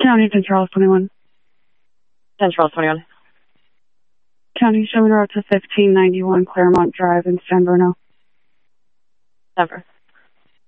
County 10 Charles 21. 10 Charles 21. County showing route to 1591 Claremont Drive in San Bruno. Never.